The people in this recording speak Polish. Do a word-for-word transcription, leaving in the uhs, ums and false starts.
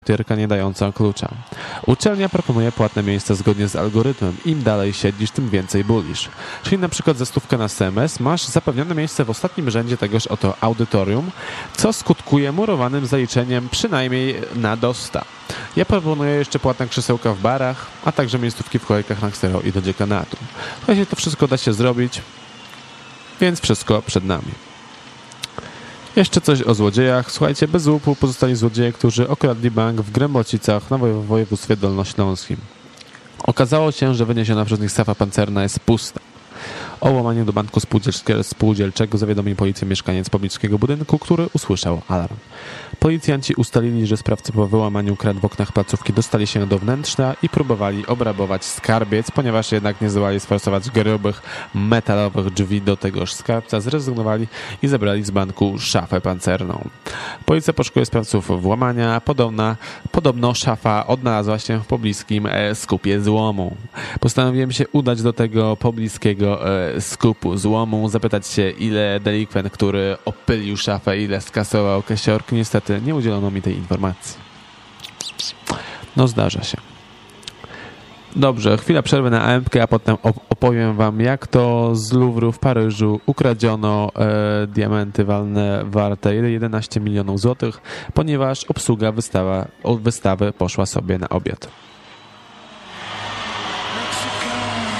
Tyrka nie dająca klucza. Uczelnia proponuje płatne miejsca zgodnie z algorytmem. Im dalej siedzisz, tym więcej bulisz. Czyli na przykład za stówkę na semestr masz zapewnione miejsce w ostatnim rzędzie tegoż oto audytorium, co skutkuje murowanym zaliczeniem przynajmniej na dosta. Ja proponuję jeszcze płatne krzesełka w barach, a także miejscówki w kolejkach na ksero i do dziekanatu. Słuchajcie, to wszystko da się zrobić, więc wszystko przed nami. Jeszcze coś o złodziejach. Słuchajcie, bez łupu pozostali złodzieje, którzy okradli bank w Grębocicach na w województwie dolnośląskim. Okazało się, że wyniesiona przez nich safa pancerna jest pusta. O włamaniu do banku spółdzielczego zawiadomił policję mieszkaniec pobliskiego budynku, który usłyszał alarm. Policjanci ustalili, że sprawcy po wyłamaniu krat w oknach placówki dostali się do wnętrza i próbowali obrabować skarbiec, ponieważ jednak nie zdołali sforsować grubych, metalowych drzwi do tegoż skarbca, zrezygnowali i zabrali z banku szafę pancerną. Policja poszukuje sprawców włamania. Podobna, podobno szafa odnalazła się w pobliskim e, skupie złomu. Postanowiłem się udać do tego pobliskiego e, skupu złomu, zapytać się, ile delikwent, który opylił szafę, ile skasował kasiorki. Niestety nie udzielono mi tej informacji. No zdarza się. Dobrze, chwila przerwy na A M K, a potem opowiem wam, jak to z Louvru w Paryżu ukradziono e, diamenty walne warte jedenaście milionów złotych, ponieważ obsługa wystawa, wystawy poszła sobie na obiad.